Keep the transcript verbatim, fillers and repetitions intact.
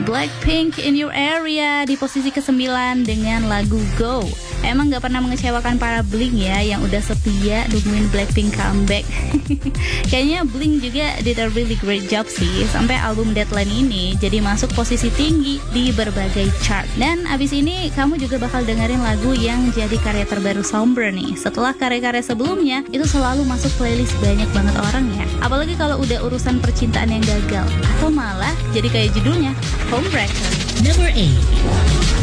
Blackpink in Your Area di posisi kesembilan dengan lagu Go. Emang gak pernah mengecewakan para Blink ya, yang udah setia nungguin Blackpink comeback. Kayaknya Blink juga did a really great job sih, sampai album Deadline ini jadi masuk posisi tinggi di berbagai chart. Dan abis ini kamu juga bakal dengerin lagu yang jadi karya terbaru Sombra nih. Setelah karya-karya sebelumnya itu selalu masuk playlist banyak banget orang ya. Apalagi kalau udah urusan percintaan yang gagal, atau malah jadi kayak judulnya Homewrecker. Number eight.